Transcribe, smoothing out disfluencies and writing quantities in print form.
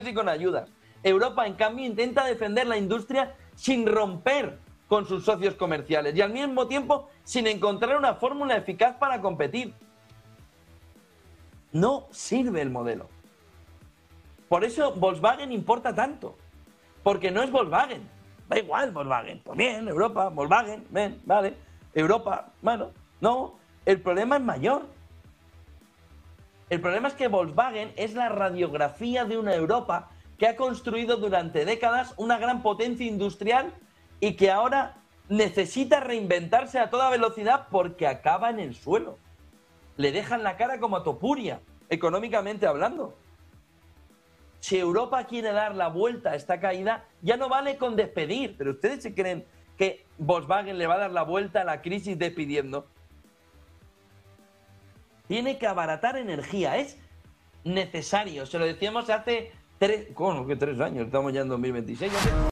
y con ayudas. Europa, en cambio, intenta defender la industria sin romper con sus socios comerciales y al mismo tiempo sin encontrar una fórmula eficaz para competir. No sirve el modelo. Por eso Volkswagen importa tanto. Porque no es Volkswagen. Da igual Volkswagen. Pues bien, Europa, Volkswagen, ven, vale. Europa, bueno, no. El problema es mayor. El problema es que Volkswagen es la radiografía de una Europa que ha construido durante décadas una gran potencia industrial y que ahora necesita reinventarse a toda velocidad porque acaba en el suelo. Le dejan la cara como a Topuria, económicamente hablando. Si Europa quiere dar la vuelta a esta caída, ya no vale con despedir. Pero ustedes se creen que Volkswagen le va a dar la vuelta a la crisis despidiendo. Tiene que abaratar energía, es necesario. Se lo decíamos hace 3 años, estamos ya en 2026.